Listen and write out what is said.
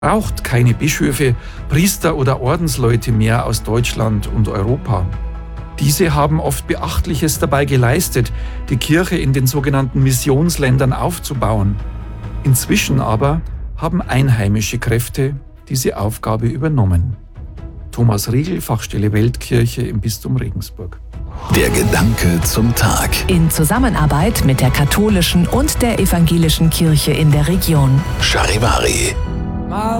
braucht keine Bischöfe, Priester oder Ordensleute mehr aus Deutschland und Europa. Diese haben oft Beachtliches dabei geleistet, die Kirche in den sogenannten Missionsländern aufzubauen. Inzwischen aber haben einheimische Kräfte diese Aufgabe übernommen. Thomas Riegel, Fachstelle Weltkirche im Bistum Regensburg. Der Gedanke zum Tag. In Zusammenarbeit mit der katholischen und der evangelischen Kirche in der Region. Charivari.